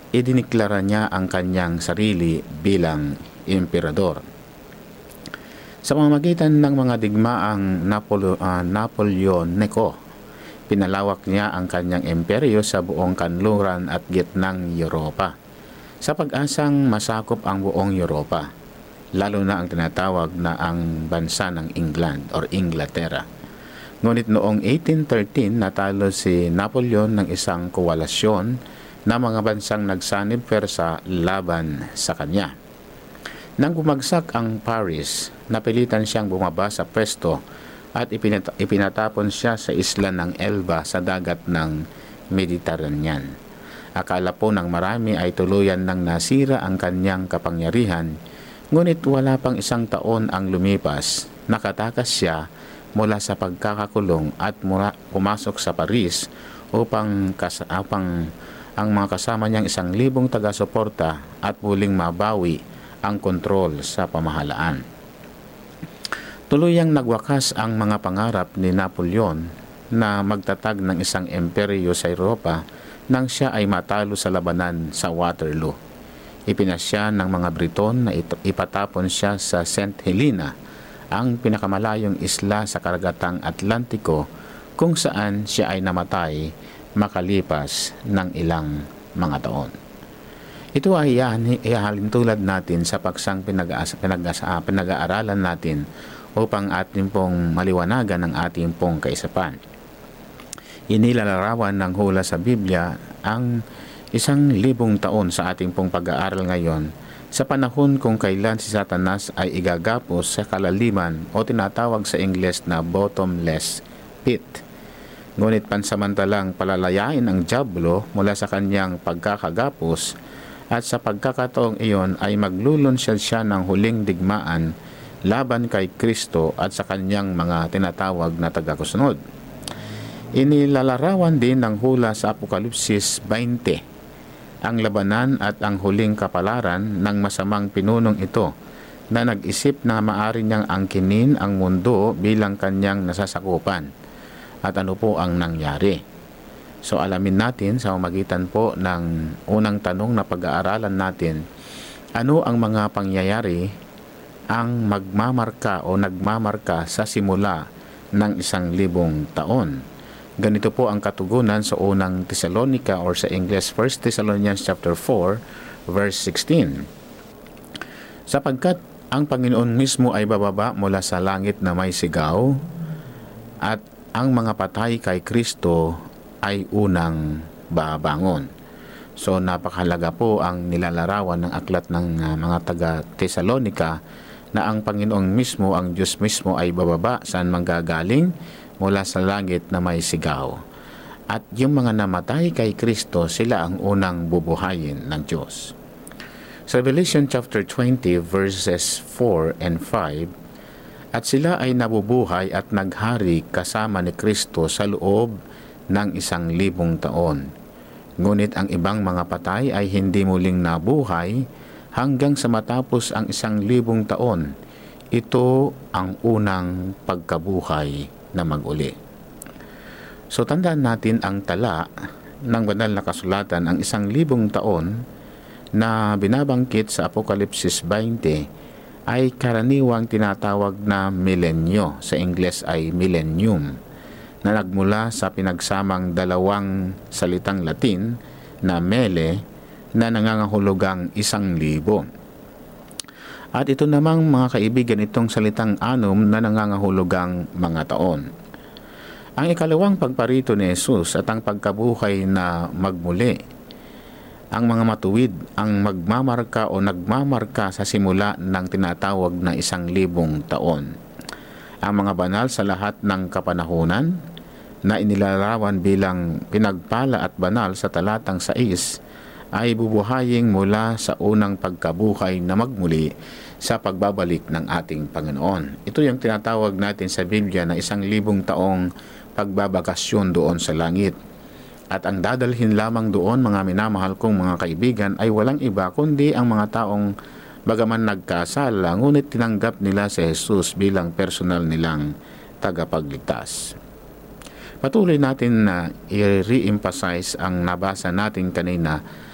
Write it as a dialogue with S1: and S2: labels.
S1: idiniklara niya ang kanyang sarili bilang emperador. Sa pamamagitan ng mga digmaang Napoleonico, pinalawak niya ang kanyang imperyo sa buong kanluran at gitnang Europa, sa pag-asang masakop ang buong Europa, lalo na ang tinatawag na ang bansa ng England or Inglaterra. Ngunit noong 1813, natalo si Napoleon ng isang koalisyon na mga bansang nagsanib persa laban sa kanya. Nang bumagsak ang Paris, napilitan siyang bumaba sa pwesto at ipinatapon siya sa isla ng Elba sa dagat ng Mediterranean. Akala po ng marami ay tuluyan nang nasira ang kanyang kapangyarihan, ngunit wala pang isang taon ang lumipas, nakatakas siya mula sa pagkakakulong at pumasok sa Paris upang ang mga kasama niyang 1,000 taga-suporta at muling mabawi ang kontrol sa pamahalaan. Tuluyang nagwakas ang mga pangarap ni Napoleon na magtatag ng isang imperyo sa Europa nang siya ay matalo sa labanan sa Waterloo. Ipinasya ng mga Briton na ipatapon siya sa St. Helena, ang pinakamalayong isla sa karagatang Atlantiko, kung saan siya ay namatay makalipas ng ilang mga taon. Ito ay ihalintulad natin sa paksang pinag-aaralan natin upang ating pong maliwanagan ang ating pong kaisipan. Inilalarawan ng hula sa Biblia ang 1,000 taon sa ating pong pag-aaral ngayon, sa panahon kung kailan si Satanas ay igagapos sa kalaliman o tinatawag sa Ingles na bottomless pit. Ngunit pansamantalang palalayain ang dyablo mula sa kanyang pagkakagapos, at sa pagkakataong iyon ay maglulunsyad siya ng huling digmaan laban kay Kristo at sa kanyang mga tinatawag na tagasunod. Inilalarawan din ng hula sa Apokalipsis 20 ang labanan at ang huling kapalaran ng masamang pinunong ito na nag-isip na maaari niyang angkinin ang mundo bilang kanyang nasasakupan. At ano po ang nangyari? So alamin natin sa pamamagitan po ng unang tanong na pag-aaralan natin, ano ang mga pangyayari ang magmamarka o nagmamarka sa simula ng 1,000 taon. Ganito po ang katugunan sa unang Tesalonica or sa English 1 Thessalonians chapter 4 verse 16. Sapagkat ang Panginoon mismo ay bababa mula sa langit na may sigaw, at ang mga patay kay Kristo ay unang babangon. So napakahalaga po ang nilalarawan ng aklat ng mga taga-Tesalonica na ang Panginoon mismo, ang Diyos mismo ay bababa saan manggagaling mula sa langit na may sigaw. At yung mga namatay kay Kristo, sila ang unang bubuhayin ng Diyos. Sa Revelation chapter 20 verses 4 and 5, at sila ay nabubuhay at naghari kasama ni Kristo sa loob ng 1,000 taon. Ngunit ang ibang mga patay ay hindi muling nabuhay hanggang sa matapos ang 1,000 taon. Ito ang unang pagkabuhay na mag-uli. So tandaan natin ang tala ng banal na kasulatan, ang 1,000 taon na binabangkit sa Apokalipsis 20 ay karaniwang tinatawag na milenyo, sa Ingles ay millennium, na nagmula sa pinagsamang dalawang salitang Latin na mele na nangangahulugang 1,000. At ito namang mga kaibigan, itong salitang anum na nangangahulugang mga taon. Ang ikalawang pagparito ni Jesus at ang pagkabuhay na magmuli, ang mga matuwid ang magmamarka o nagmamarka sa simula ng tinatawag na 1,000 taon. Ang mga banal sa lahat ng kapanahunan na inilarawan bilang pinagpala at banal sa talatang 6 ay bubuhaying mula sa unang pagkabuhay na magmuli sa pagbabalik ng ating Panginoon. Ito yung tinatawag natin sa Biblia na 1,000 taong pagbabakasyon doon sa langit. At ang dadalhin lamang doon, mga minamahal kong mga kaibigan, ay walang iba kundi ang mga taong bagaman nagkasala, ngunit tinanggap nila si Jesus bilang personal nilang tagapagligtas. Patuloy natin na i-re-emphasize ang nabasa natin kanina